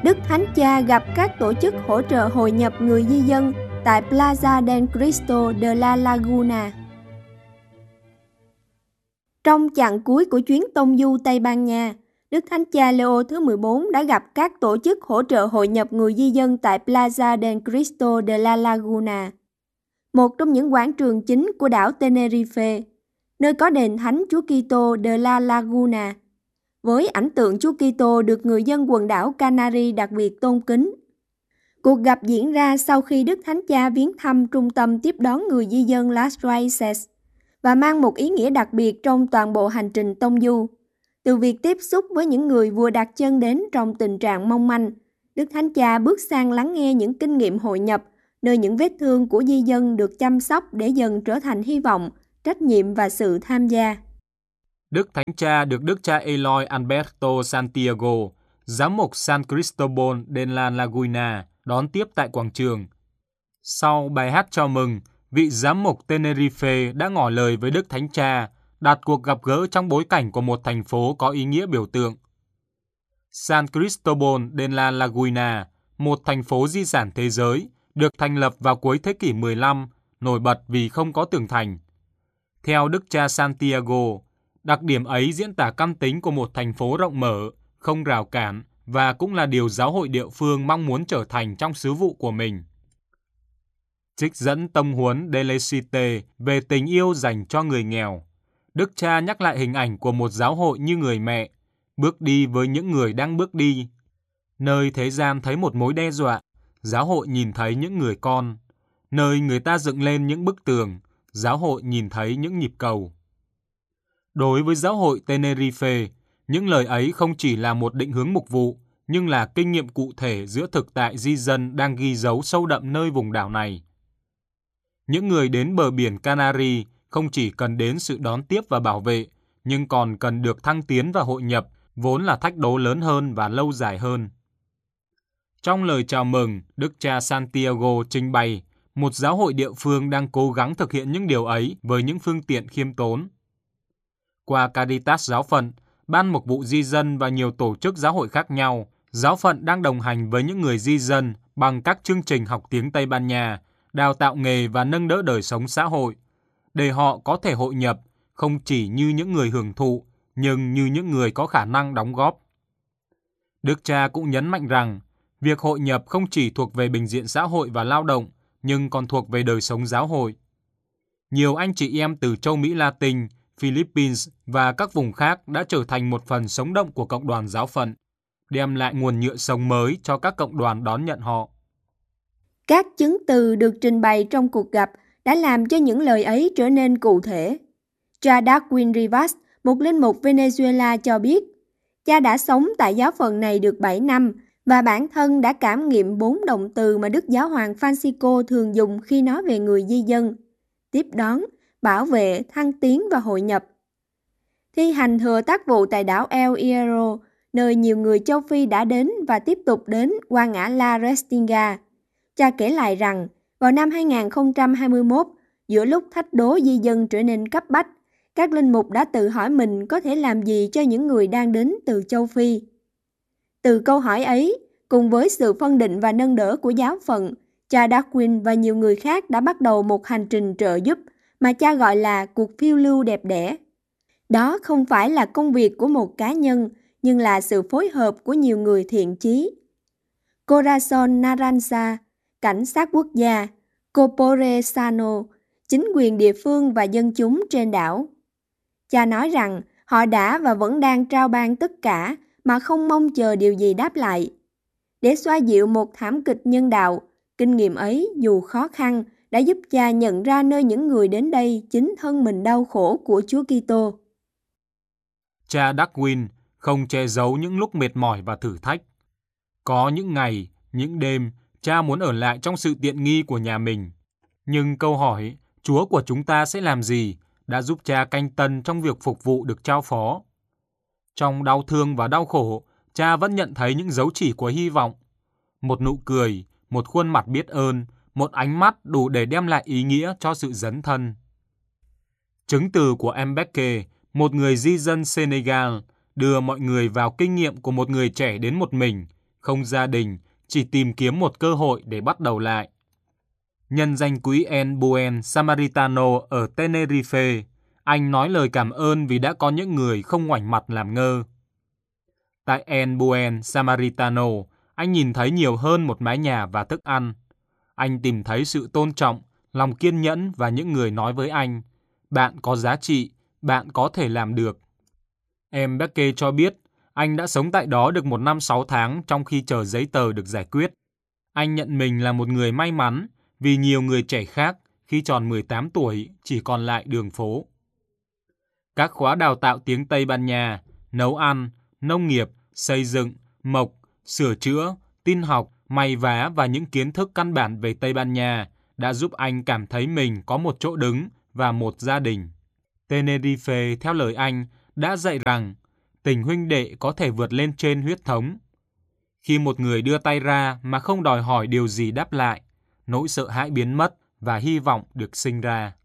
Đức Thánh Cha gặp các tổ chức hỗ trợ hội nhập người di dân tại Plaza del Cristo de la Laguna. Trong chặng cuối của chuyến tông du Tây Ban Nha, Đức Thánh Cha Leo thứ 14 đã gặp các tổ chức hỗ trợ hội nhập người di dân tại Plaza del Cristo de la Laguna, một trong những quảng trường chính của đảo Tenerife, nơi có đền Thánh Chúa Kitô de la Laguna, với ảnh tượng Chúa Kitô được người dân quần đảo Canary đặc biệt tôn kính. Cuộc gặp diễn ra sau khi Đức Thánh Cha viếng thăm trung tâm tiếp đón người di dân Las Raíces và mang một ý nghĩa đặc biệt trong toàn bộ hành trình tông du. Từ việc tiếp xúc với những người vừa đặt chân đến trong tình trạng mong manh, Đức Thánh Cha bước sang lắng nghe những kinh nghiệm hội nhập, nơi những vết thương của di dân được chăm sóc để dần trở thành hy vọng, trách nhiệm và sự tham gia. Đức Thánh Cha được Đức cha Eloy Alberto Santiago, giám mục San Cristobal de la Laguna, đón tiếp tại quảng trường. Sau bài hát chào mừng, vị giám mục Tenerife đã ngỏ lời với Đức Thánh Cha, đặt cuộc gặp gỡ trong bối cảnh của một thành phố có ý nghĩa biểu tượng. San Cristobal de la Laguna, một thành phố di sản thế giới, được thành lập vào cuối thế kỷ 15, nổi bật vì không có tường thành. Theo Đức cha Santiago, đặc điểm ấy diễn tả căn tính của một thành phố rộng mở, không rào cản và cũng là điều giáo hội địa phương mong muốn trở thành trong sứ vụ của mình. Trích dẫn tông huấn Delecite về tình yêu dành cho người nghèo, Đức cha nhắc lại hình ảnh của một giáo hội như người mẹ, bước đi với những người đang bước đi. Nơi thế gian thấy một mối đe dọa, giáo hội nhìn thấy những người con. Nơi người ta dựng lên những bức tường, giáo hội nhìn thấy những nhịp cầu. Đối với giáo hội Tenerife, những lời ấy không chỉ là một định hướng mục vụ, nhưng là kinh nghiệm cụ thể giữa thực tại di dân đang ghi dấu sâu đậm nơi vùng đảo này. Những người đến bờ biển Canary không chỉ cần đến sự đón tiếp và bảo vệ, nhưng còn cần được thăng tiến và hội nhập, vốn là thách đố lớn hơn và lâu dài hơn. Trong lời chào mừng, Đức cha Santiago trình bày một giáo hội địa phương đang cố gắng thực hiện những điều ấy với những phương tiện khiêm tốn. Qua Caritas giáo phận, Ban Mục vụ Di dân và nhiều tổ chức giáo hội khác nhau, giáo phận đang đồng hành với những người di dân bằng các chương trình học tiếng Tây Ban Nha, đào tạo nghề và nâng đỡ đời sống xã hội, để họ có thể hội nhập không chỉ như những người hưởng thụ, nhưng như những người có khả năng đóng góp. Đức cha cũng nhấn mạnh rằng, việc hội nhập không chỉ thuộc về bình diện xã hội và lao động, nhưng còn thuộc về đời sống giáo hội. Nhiều anh chị em từ châu Mỹ Latin, Philippines và các vùng khác đã trở thành một phần sống động của cộng đoàn giáo phận, đem lại nguồn nhựa sống mới cho các cộng đoàn đón nhận họ. Các chứng từ được trình bày trong cuộc gặp đã làm cho những lời ấy trở nên cụ thể. Cha Darwin Rivas, một linh mục Venezuela cho biết, cha đã sống tại giáo phận này được 7 năm và bản thân đã cảm nghiệm 4 động từ mà Đức Giáo hoàng Francisco thường dùng khi nói về người di dân: tiếp đón, bảo vệ, thăng tiến và hội nhập. Thi hành thừa tác vụ tại đảo El Hierro, nơi nhiều người châu Phi đã đến và tiếp tục đến qua ngã La Restinga. Cha kể lại rằng, vào năm 2021, giữa lúc thách đố di dân trở nên cấp bách, các linh mục đã tự hỏi mình có thể làm gì cho những người đang đến từ châu Phi. Từ câu hỏi ấy, cùng với sự phân định và nâng đỡ của giáo phận, cha Darwin và nhiều người khác đã bắt đầu một hành trình trợ giúp mà cha gọi là cuộc phiêu lưu đẹp đẽ. Đó không phải là công việc của một cá nhân, nhưng là sự phối hợp của nhiều người thiện chí. Corazon Naranja, cảnh sát quốc gia, Copore Sano, chính quyền địa phương và dân chúng trên đảo. Cha nói rằng họ đã và vẫn đang trao ban tất cả mà không mong chờ điều gì đáp lại. Để xoa dịu một thảm kịch nhân đạo, kinh nghiệm ấy dù khó khăn đã giúp cha nhận ra nơi những người đến đây chính thân mình đau khổ của Chúa Kitô. Cha Darwin không che giấu những lúc mệt mỏi và thử thách. Có những ngày, những đêm, cha muốn ở lại trong sự tiện nghi của nhà mình. Nhưng câu hỏi, Chúa của chúng ta sẽ làm gì, đã giúp cha canh tân trong việc phục vụ được trao phó. Trong đau thương và đau khổ, cha vẫn nhận thấy những dấu chỉ của hy vọng. Một nụ cười, một khuôn mặt biết ơn, một ánh mắt đủ để đem lại ý nghĩa cho sự dấn thân. Chứng từ của Mbeke, một người di dân Senegal, đưa mọi người vào kinh nghiệm của một người trẻ đến một mình, không gia đình, chỉ tìm kiếm một cơ hội để bắt đầu lại. Nhân danh quỹ El Buen Samaritano ở Tenerife, anh nói lời cảm ơn vì đã có những người không ngoảnh mặt làm ngơ. Tại El Buen Samaritano, anh nhìn thấy nhiều hơn một mái nhà và thức ăn. Anh tìm thấy sự tôn trọng, lòng kiên nhẫn và những người nói với anh, bạn có giá trị, bạn có thể làm được. Em Becky cho biết, anh đã sống tại đó được 1 năm 6 tháng trong khi chờ giấy tờ được giải quyết. Anh nhận mình là một người may mắn vì nhiều người trẻ khác khi tròn 18 tuổi chỉ còn lại đường phố. Các khóa đào tạo tiếng Tây Ban Nha, nấu ăn, nông nghiệp, xây dựng, mộc, sửa chữa, tin học, may vá và những kiến thức căn bản về Tây Ban Nha đã giúp anh cảm thấy mình có một chỗ đứng và một gia đình. Tenerife, theo lời anh, đã dạy rằng tình huynh đệ có thể vượt lên trên huyết thống. Khi một người đưa tay ra mà không đòi hỏi điều gì đáp lại, nỗi sợ hãi biến mất và hy vọng được sinh ra.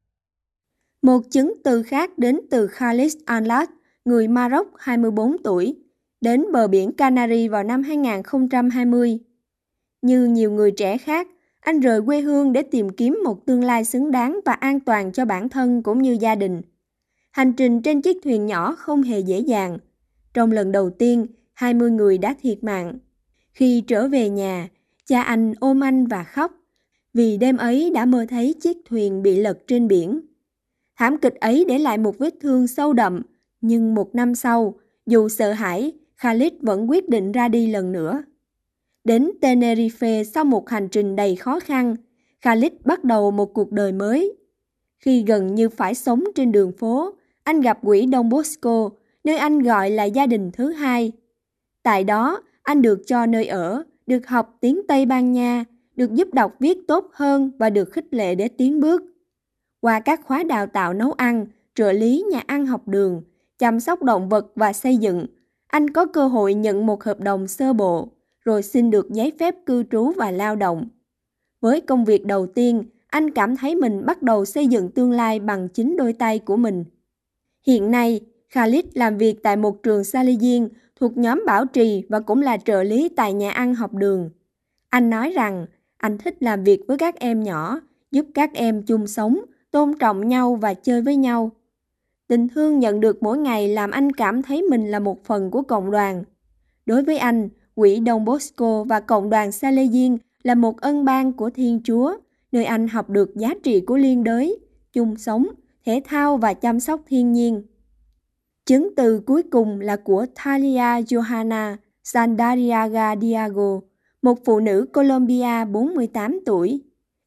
Một chứng từ khác đến từ Khalid Anlat, người Maroc 24 tuổi, đến bờ biển Canary vào năm 2020. Như nhiều người trẻ khác, anh rời quê hương để tìm kiếm một tương lai xứng đáng và an toàn cho bản thân cũng như gia đình. Hành trình trên chiếc thuyền nhỏ không hề dễ dàng. Trong lần đầu tiên, 20 người đã thiệt mạng. Khi trở về nhà, cha anh ôm anh và khóc, vì đêm ấy đã mơ thấy chiếc thuyền bị lật trên biển. Thảm kịch ấy để lại một vết thương sâu đậm, nhưng 1 năm sau, dù sợ hãi, Khalid vẫn quyết định ra đi lần nữa. Đến Tenerife sau một hành trình đầy khó khăn, Khalid bắt đầu một cuộc đời mới. Khi gần như phải sống trên đường phố, anh gặp quỹ Don Bosco, nơi anh gọi là gia đình thứ hai. Tại đó, anh được cho nơi ở, được học tiếng Tây Ban Nha, được giúp đọc viết tốt hơn và được khích lệ để tiến bước. Qua các khóa đào tạo nấu ăn, trợ lý nhà ăn học đường, chăm sóc động vật và xây dựng, anh có cơ hội nhận một hợp đồng sơ bộ, rồi xin được giấy phép cư trú và lao động. Với công việc đầu tiên, anh cảm thấy mình bắt đầu xây dựng tương lai bằng chính đôi tay của mình. Hiện nay, Khalid làm việc tại một trường Salesian thuộc nhóm bảo trì và cũng là trợ lý tại nhà ăn học đường. Anh nói rằng anh thích làm việc với các em nhỏ, giúp các em chung sống, tôn trọng nhau và chơi với nhau. Tình thương nhận được mỗi ngày làm anh cảm thấy mình là một phần của cộng đoàn. Đối với anh, quỹ Don Bosco và cộng đoàn Salesian là một ân ban của Thiên Chúa, nơi anh học được giá trị của liên đới, chung sống, thể thao và chăm sóc thiên nhiên. Chứng từ cuối cùng là của Thalia Johanna Sandariaga Diago, một phụ nữ Colombia 48 tuổi.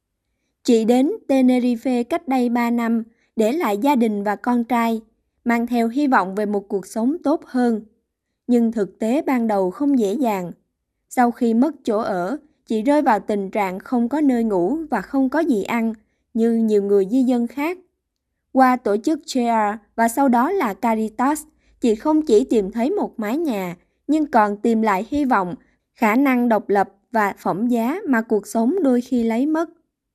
Chị đến Tenerife cách đây 3 năm, để lại gia đình và con trai, mang theo hy vọng về một cuộc sống tốt hơn. Nhưng thực tế ban đầu không dễ dàng. Sau khi mất chỗ ở, chị rơi vào tình trạng không có nơi ngủ và không có gì ăn, như nhiều người di dân khác. Qua tổ chức JR và sau đó là Caritas, chị không chỉ tìm thấy một mái nhà, nhưng còn tìm lại hy vọng, khả năng độc lập và phẩm giá mà cuộc sống đôi khi lấy mất.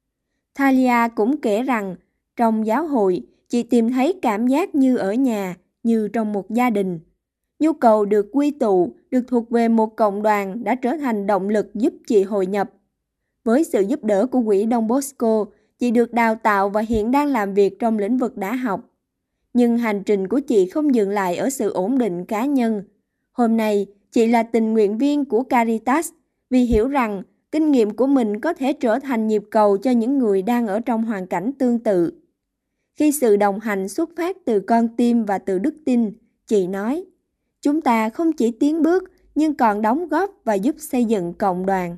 Thalia cũng kể rằng, trong giáo hội, chị tìm thấy cảm giác như ở nhà, như trong một gia đình. Nhu cầu được quy tụ, được thuộc về một cộng đoàn đã trở thành động lực giúp chị hội nhập. Với sự giúp đỡ của quỹ Don Bosco, chị được đào tạo và hiện đang làm việc trong lĩnh vực đã học. Nhưng hành trình của chị không dừng lại ở sự ổn định cá nhân. Hôm nay, chị là tình nguyện viên của Caritas vì hiểu rằng kinh nghiệm của mình có thể trở thành nhịp cầu cho những người đang ở trong hoàn cảnh tương tự. Khi sự đồng hành xuất phát từ con tim và từ đức tin, chị nói, chúng ta không chỉ tiến bước nhưng còn đóng góp và giúp xây dựng cộng đoàn.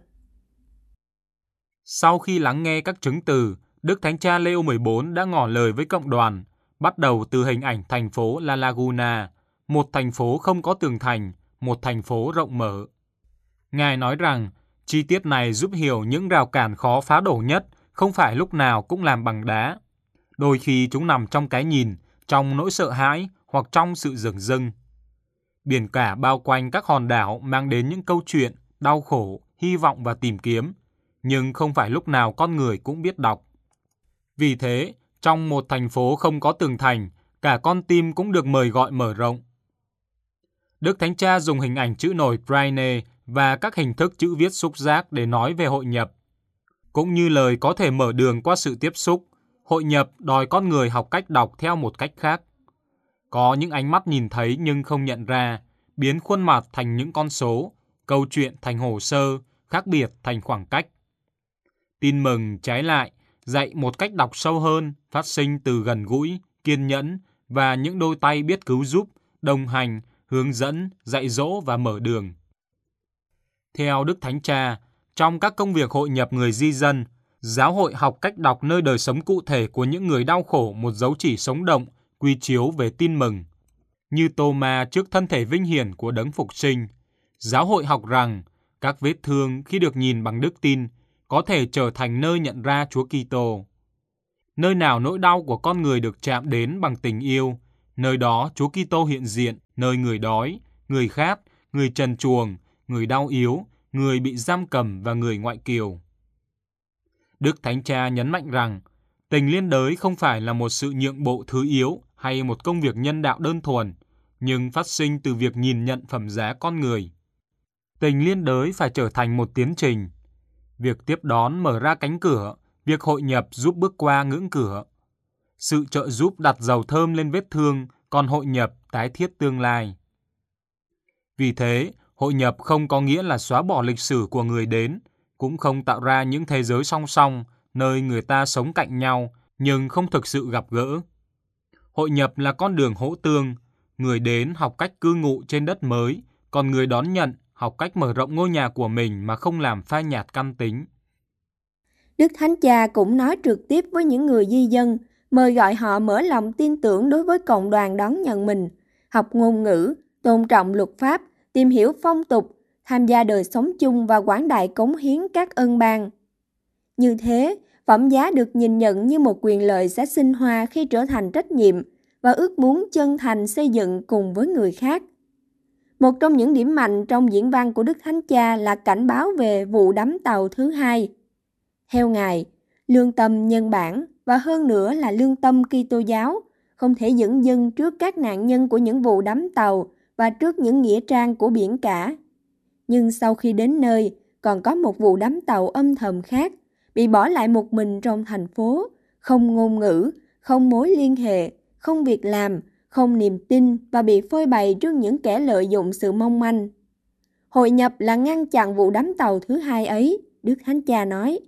Sau khi lắng nghe các chứng từ, Đức Thánh Cha Leo 14 đã ngỏ lời với cộng đoàn, bắt đầu từ hình ảnh thành phố La Laguna, một thành phố không có tường thành, một thành phố rộng mở. Ngài nói rằng, chi tiết này giúp hiểu những rào cản khó phá đổ nhất không phải lúc nào cũng làm bằng đá. Đôi khi chúng nằm trong cái nhìn, trong nỗi sợ hãi hoặc trong sự dửng dưng. Biển cả bao quanh các hòn đảo mang đến những câu chuyện, đau khổ, hy vọng và tìm kiếm, nhưng không phải lúc nào con người cũng biết đọc. Vì thế, trong một thành phố không có tường thành, cả con tim cũng được mời gọi mở rộng. Đức Thánh Cha dùng hình ảnh chữ nổi Braille và các hình thức chữ viết xúc giác để nói về hội nhập. Cũng như lời có thể mở đường qua sự tiếp xúc, hội nhập đòi con người học cách đọc theo một cách khác. Có những ánh mắt nhìn thấy nhưng không nhận ra, biến khuôn mặt thành những con số, câu chuyện thành hồ sơ, khác biệt thành khoảng cách. Tin mừng trái lại, dạy một cách đọc sâu hơn, phát sinh từ gần gũi, kiên nhẫn và những đôi tay biết cứu giúp, đồng hành, hướng dẫn, dạy dỗ và mở đường. Theo Đức Thánh Cha, trong các công việc hội nhập người di dân, giáo hội học cách đọc nơi đời sống cụ thể của những người đau khổ một dấu chỉ sống động, quy chiếu về tin mừng. Như Tô-ma trước thân thể vinh hiển của Đấng Phục Sinh, giáo hội học rằng các vết thương khi được nhìn bằng đức tin có thể trở thành nơi nhận ra Chúa Kitô. Nơi nào nỗi đau của con người được chạm đến bằng tình yêu, nơi đó Chúa Kitô hiện diện, nơi người đói, người khát, người trần truồng, người đau yếu, người bị giam cầm và người ngoại kiều. Đức Thánh Cha nhấn mạnh rằng tình liên đới không phải là một sự nhượng bộ thứ yếu hay một công việc nhân đạo đơn thuần, nhưng phát sinh từ việc nhìn nhận phẩm giá con người. Tình liên đới phải trở thành một tiến trình. Việc tiếp đón mở ra cánh cửa, việc hội nhập giúp bước qua ngưỡng cửa. Sự trợ giúp đặt dầu thơm lên vết thương, còn hội nhập tái thiết tương lai. Vì thế, hội nhập không có nghĩa là xóa bỏ lịch sử của người đến, cũng không tạo ra những thế giới song song, nơi người ta sống cạnh nhau, nhưng không thực sự gặp gỡ. Hội nhập là con đường hỗ tương, người đến học cách cư ngụ trên đất mới, còn người đón nhận học cách mở rộng ngôi nhà của mình mà không làm phai nhạt căn tính. Đức Thánh Cha cũng nói trực tiếp với những người di dân, mời gọi họ mở lòng tin tưởng đối với cộng đoàn đón nhận mình, học ngôn ngữ, tôn trọng luật pháp, tìm hiểu phong tục, tham gia đời sống chung và quảng đại cống hiến các ân ban. Như thế, phẩm giá được nhìn nhận như một quyền lợi sẽ sinh hoa khi trở thành trách nhiệm và ước muốn chân thành xây dựng cùng với người khác. Một trong những điểm mạnh trong diễn văn của Đức Thánh Cha là cảnh báo về vụ đắm tàu thứ hai. Theo Ngài, lương tâm nhân bản và hơn nữa là lương tâm Kitô giáo không thể dửng dưng trước các nạn nhân của những vụ đắm tàu và trước những nghĩa trang của biển cả. Nhưng sau khi đến nơi, còn có một vụ đắm tàu âm thầm khác, bị bỏ lại một mình trong thành phố, không ngôn ngữ, không mối liên hệ, không việc làm, không niềm tin và bị phơi bày trước những kẻ lợi dụng sự mong manh. Hội nhập là ngăn chặn vụ đắm tàu thứ hai ấy, Đức Thánh Cha nói.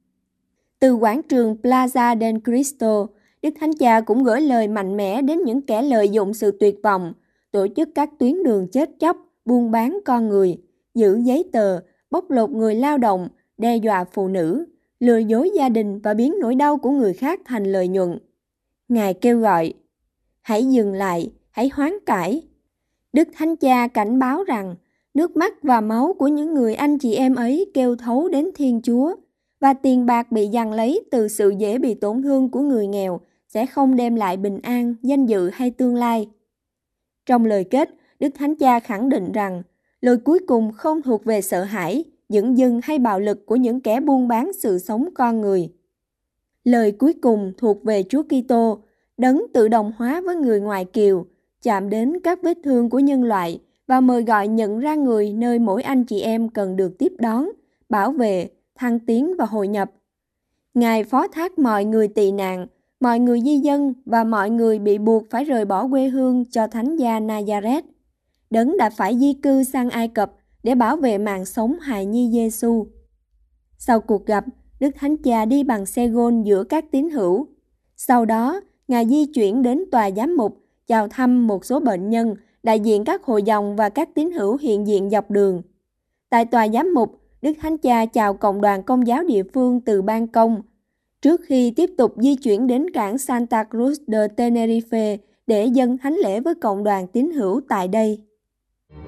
Từ quảng trường Plaza del Cristo, Đức Thánh Cha cũng gửi lời mạnh mẽ đến những kẻ lợi dụng sự tuyệt vọng, tổ chức các tuyến đường chết chóc, buôn bán con người, giữ giấy tờ, bóc lột người lao động, đe dọa phụ nữ, lừa dối gia đình và biến nỗi đau của người khác thành lợi nhuận. Ngài kêu gọi, hãy dừng lại, hãy hoán cải. Đức Thánh Cha cảnh báo rằng nước mắt và máu của những người anh chị em ấy kêu thấu đến Thiên Chúa, và tiền bạc bị giằng lấy từ sự dễ bị tổn thương của người nghèo sẽ không đem lại bình an, danh dự hay tương lai. Trong lời kết, Đức Thánh Cha khẳng định rằng lời cuối cùng không thuộc về sợ hãi, dửng dưng hay bạo lực của những kẻ buôn bán sự sống con người. Lời cuối cùng thuộc về Chúa Kitô, Đấng tự đồng hóa với người ngoại kiều, chạm đến các vết thương của nhân loại và mời gọi nhận ra người nơi mỗi anh chị em cần được tiếp đón, bảo vệ, thăng tiến và hội nhập. Ngài phó thác mọi người tị nạn, mọi người di dân và mọi người bị buộc phải rời bỏ quê hương cho Thánh gia Nazareth. Đấng đã phải di cư sang Ai Cập để bảo vệ mạng sống hài nhi Giêsu. Sau cuộc gặp, Đức Thánh Cha đi bằng xe gôn giữa các tín hữu. Sau đó, Ngài di chuyển đến tòa giám mục, chào thăm một số bệnh nhân, đại diện các hội dòng và các tín hữu hiện diện dọc đường. Tại tòa giám mục, Đức Thánh Cha chào cộng đoàn Công giáo địa phương từ ban công, trước khi tiếp tục di chuyển đến cảng Santa Cruz de Tenerife để dâng thánh lễ với cộng đoàn tín hữu tại đây.